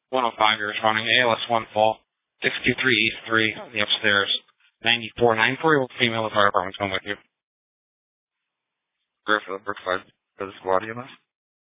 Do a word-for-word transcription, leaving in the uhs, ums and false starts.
one oh five, you're responding. A L S one fall. six two three East three, the upstairs. ninety-four nine four, your female, the fire department's going with you. Griffith, Brookside, for the squad, you know?